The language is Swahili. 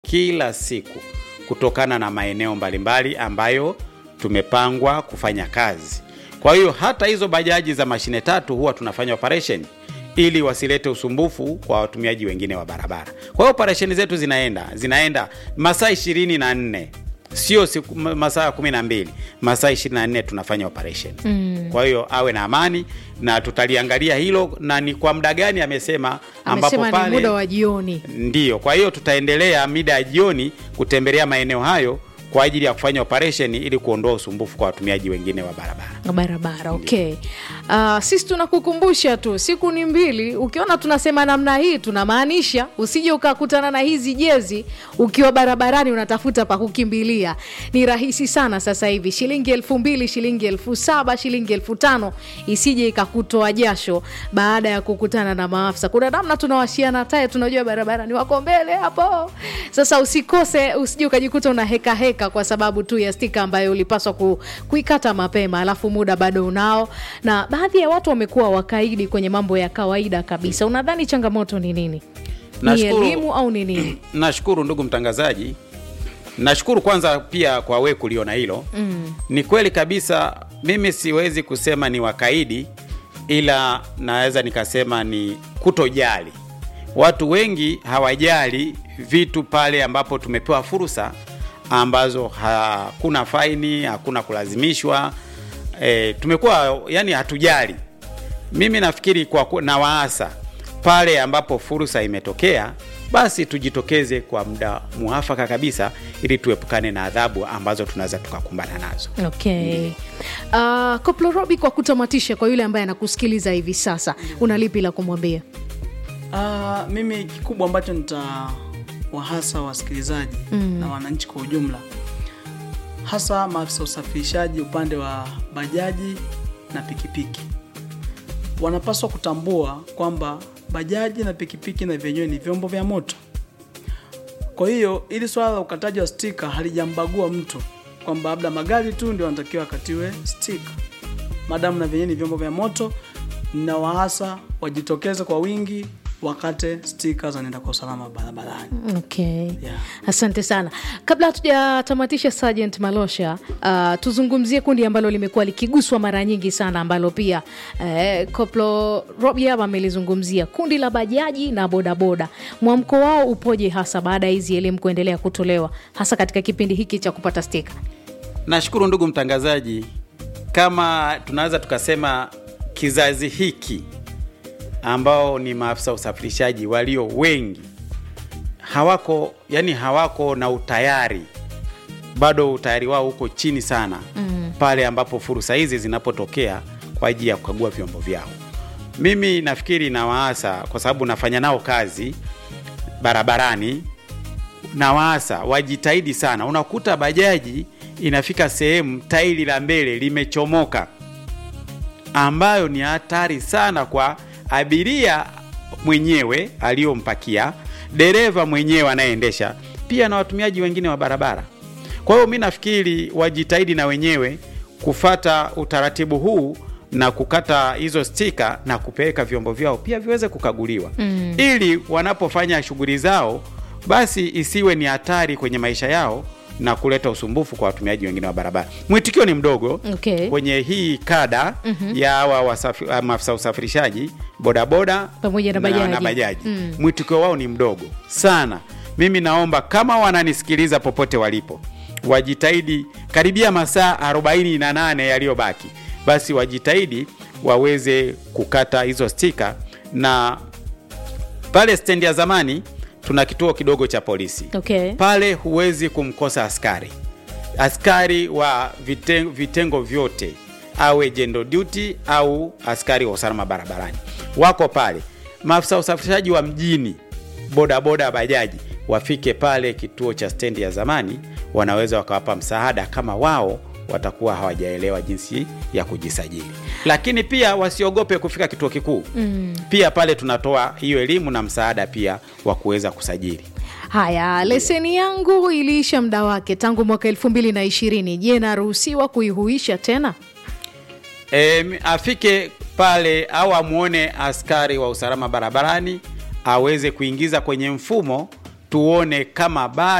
kila siku kutokana na maeneo mbalimbali ambayo tumepangwa kufanya kazi. Kwa hiyo hata hizo bajaji za mashine tatu huwa tunafanya operation ili wasilete usumbufu kwa watumiaji wengine wa barabara. Kwa hiyo operation zetu zinaenda masaa 24. Sio masaa 12, masaa 24 tunafanya operation. Kwa hiyo awe na amani na tutaliangalia hilo na ni kwa muda gani amesema ambapo pale ni muda wa jioni. Ndio. Kwa hiyo tutaendelea muda wa jioni kutembelea maeneo hayo kwa ajili ya kufanya operation ili kuondoa usumbufu kwa watumiaji wengine wa barabara. Okay. Sisi tunakukumbusha tu, siku ni 2. Ukiona tunasema namna hii tunamaanisha usije ukakutana na hizi jezi ukiwa barabarani unatafuta pa kukimbilia. Ni rahisi sana sasa hivi. Shilingi 2,000, shilingi 7,000, shilingi 5,000 isije ikakutoa jasho baada ya kukutana na maafisa. Kuna namna tunawashiana tae, tunajua barabarani wako mbele hapo. Sasa usikose, usije ukajikuta una heka kwa sababu tu ya stika ambayo ulipaswa kuikata mapema, alafu muda bado unao. Na baadhi ya watu wamekuwa wakaidi kwenye mambo ya kawaida kabisa. Unadhani changamoto ni nini? Ni elimu au ni nini? Nashukuru ndugu mtangazaji. Nashukuru kwanza pia kwa wewe kuliona hilo. Ni kweli kabisa, mimi siwezi kusema ni wakaidi, ila naweza nikasema ni kutojali. Watu wengi hawajali vitu pale ambapo tumepewa fursa ambazo hakuna faini, hakuna kulazimishwa. Tumekuwa yani hatujali. Mimi nafikiri na waasa pale ambapo fursa imetokea, basi tujitokeze kwa muda muafaka kabisa ili tuepukane na adhabu ambazo tunaweza tukakumbana nazo. Okay. Koplo Robi, kwa kutamatisha, kwa yule ambaye anakusikiliza hivi sasa, unalipi la kumwambia? Mimi kikubwa ambacho wahasa wasikilizaji na wananchi kwa ujumla, hasa maafisa usafirishaji upande wa bajaji na pikipiki, wanapaswa kutambua kwamba bajaji na pikipiki na vyenyewe ni vyombo vya moto. Kwa hiyo ili swala la ukataji wa stika halijambagua mtu kwamba labda magari tu ndio wanatakiwa akatiwe stika. Madamu na vyenyewe ni vyombo vya moto, na wahasa wajitokeze kwa wingi wakate stika za nenda kwa usalama barabarani. Okay. Yeah. Asante sana. Kabla hatujatamatisha, Sergeant Malosha, tuzungumzie kundi ambalo limekuwa likiguswa mara nyingi sana, ambalo pia Koplo Robi hapa amelizungumzia, kundi la bajaji na bodaboda. Mwamko wao upoje hasa baada ya hizi elimu kuendelea kutolewa hasa katika kipindi hiki cha kupata stika? Nashukuru ndugu mtangazaji. Kama tunaweza tukasema kizazi hiki ambao ni maafisa usafirishaji walio wengi hawako na utayari. Bado utayari wao uko chini sana pale ambapo fursa hizi zinapotokea kwa ajili ya kukagua vyombo vyao. Mimi nafikiri na waasa, kwa sababu nafanya nao kazi barabarani, na waasa wajitahidi sana. Unakuta bajaji inafika sehemu tairi la mbele limechomoka, ambayo ni hatari sana kwa abiria mwenyewe aliyompakia, dereva mwenyewe anayeendesha, pia na watumiaji wengine wa barabara. Kwa hiyo mimi nafikiri wajitahidi na wenyewe kufata utaratibu huu na kukata hizo stika na kupeleka vyombo vyao pia viweze kukaguliwa. Ili wanapofanya shughuli zao basi isiwe ni hatari kwenye maisha yao na kuleta usumbufu kwa watumiaji wengine wa barabara. Mwitikio ni mdogo kwenye hii kada ya hawa maafisa usafirishaji bodaboda pamoja na bajaji. Mwitikio wao ni mdogo sana. Mimi naomba kama wananisikiliza popote walipo, wajitahidi karibia masaa 48 yaliyobaki, basi wajitahidi waweze kukata hizo stika. Na pale stendi ya zamani tuna kituo kidogo cha polisi. Pale huwezi kumkosa askari wa vitengo vyote, awe general duty au askari wa usalama barabarani, wako pale. Maafisa usafirishaji wa mjini, bodaboda, bajaji, wafike pale kituo cha stendi ya zamani, wanaweza wakawapa msaada kama wao watakuwa hawajaelewa jinsi ya kujisajili. Lakini pia wasiogope kufika kituo kikuu. Pia pale tunatoa hiyo elimu na msaada pia wa kuweza kusajili. Haya, leseni yangu iliisha muda wake tangu mwaka 2020. Je, naruhusiwa kuihuisha tena? Afike pale au amuone askari wa usalama barabarani, aweze kuingiza kwenye mfumo tuone kama